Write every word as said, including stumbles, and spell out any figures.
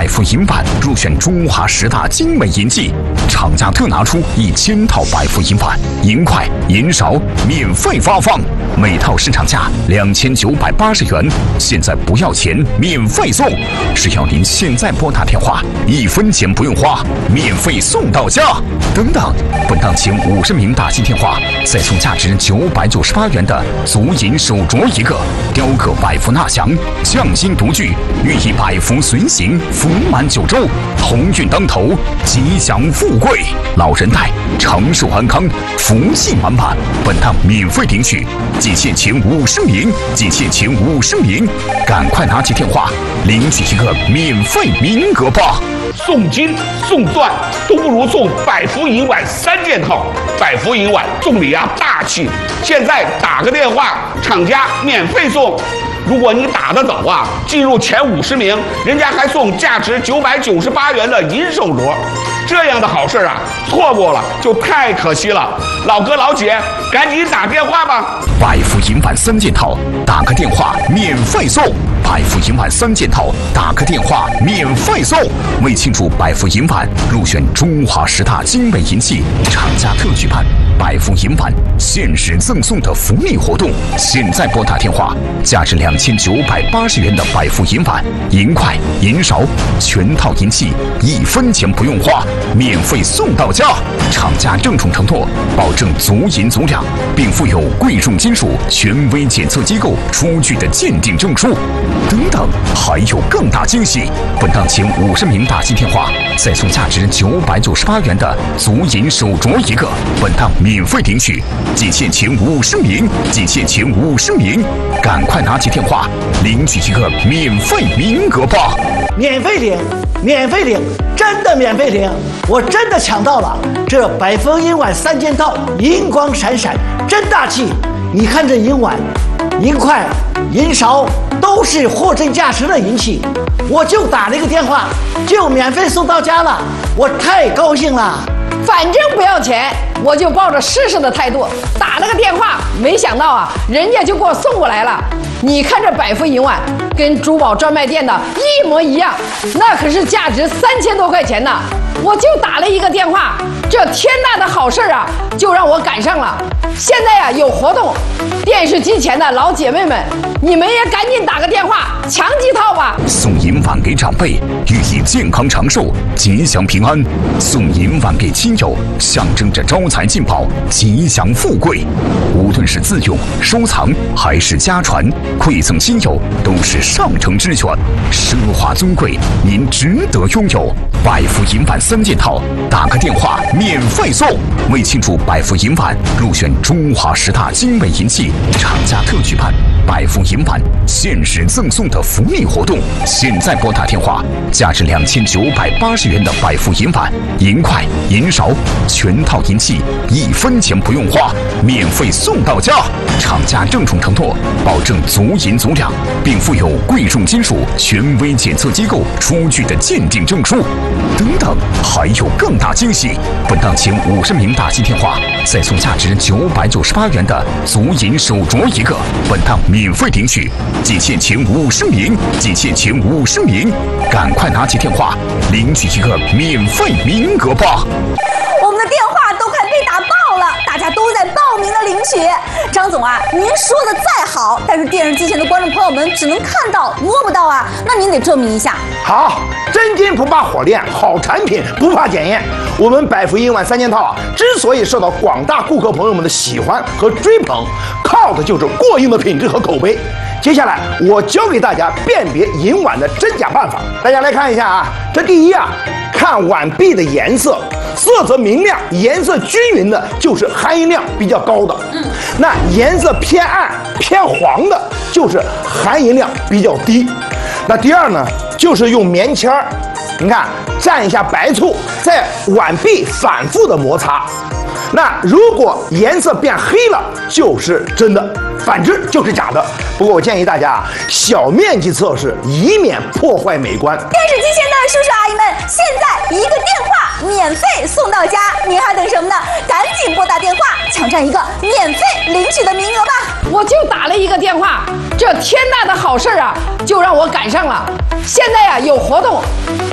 百福银碗入选中华十大精美银器，厂家特拿出一千套百福银碗，银筷、银勺免费发放，每套市场价两千九百八十元，现在不要钱，免费送。只要您现在拨打电话，一分钱不用花，免费送到家。等等，本档前五十名打进电话，再送价值九百九十八元的足银手镯一个，雕刻百福纳祥，匠心独具，寓意百福随行，福满九州，鸿运当头，吉祥富贵，老人带，长寿安康，福气满满。本档免费领取，仅限前五十名，仅限前五十名，赶快拿起电话领取一个免费名额吧！ 送金送钻都不如送百福银碗三件套，百福银碗送礼啊大气！现在打个电话，厂家免费送。如果你打得早啊，进入前五十名，人家还送价值九百九十八元的银手镯。这样的好事啊，错过了就太可惜了。老哥老姐，赶紧打电话吧！ 百福银碗三件套，打个电话免费送。百福银碗三件套，打个电话免费送。为庆祝百福银碗入选中华十大精美银器，厂家特举办百福银碗限时赠送的福利活动，现在拨打电话，价值两千九百八十元的百福银碗、银筷、银勺全套银器，一分钱不用花，免费送到家。厂家郑重承诺，保证足银足两，并附有贵重金属权威检测机构出具的鉴定证书。等等，还有更大惊喜！本档前五十名打进电话，再送价值九百九十八元的足银手镯一个，本档免费领取，仅限前五十名，仅限前五十名，赶快拿起电话领取一个免费名额吧！ 免费领，免费领，真的免费领！我真的抢到了这百福银碗三件套，银光闪闪，真大气！你看这银碗、银筷、银勺都是货真价实的银器，我就打了一个电话，就免费送到家了，我太高兴了。 反正不要钱，我就抱着试试的态度打了个电话，没想到啊，人家就给我送过来了。你看这百福银碗跟珠宝专卖店的一模一样，那可是价值三千多块钱呢。我就打了一个电话，这天大的好事啊，就让我赶上了。现在呀、啊、有活动，电视机前的老姐妹们，你们也赶紧打个电话抢几套吧。 送银碗给长辈，寓意健康长寿、吉祥平安；送银碗给亲友，象征着招财进宝、吉祥富贵。无论是自用、收藏还是家传，馈赠亲友都是上乘之选，奢华尊贵，您值得拥有。百福银碗三件套，打个电话免费送。为庆祝百福银碗入选中华十大精美银器，厂家特举办百福银碗限时赠送的福利活动，现在拨打电话，价值两千九百八十元的百福银碗、银筷、银勺全套银器，一分钱不用花，免费送到家。厂家郑重承诺，保证足银足两，并附有贵重金属权威检测机构出具的鉴定证书。等等，还有更大惊喜！本档前五十名打进电话，再送价值九百九十八元的足银手镯一个，本档免费领取，仅限前五十名，仅限前五十名，赶快拿起电话领取一个免费名额吧！ 我们的电话都快被打爆了，大家都在报名的领取。张总啊，您说的再好，但是电视机前的观众朋友们只能看到摸不到啊，那您得证明一下。 好，真金不怕火炼，好产品不怕检验。我们百福银碗三件套啊，之所以受到广大顾客朋友们的喜欢和追捧，靠的就是过硬的品质和口碑。接下来我教给大家辨别银碗的真假办法，大家来看一下啊。这第一啊，看碗壁的颜色，色泽明亮、颜色均匀的，就是含银量比较高的。嗯，那颜色偏暗、偏黄的，就是含银量比较低。那第二呢，就是用棉签儿，你看蘸一下白醋，在碗壁反复的摩擦。那如果颜色变黑了，就是真的，反之就是假的。不过我建议大家啊，小面积测试，以免破坏美观。 电视机前的叔叔阿姨们，现在一个电话免费送到家，您还等什么呢？赶紧拨打电话，抢占一个免费领取的名额吧！ 我就打了一个电话，这天大的好事啊，就让我赶上了。现在呀、啊、有活动，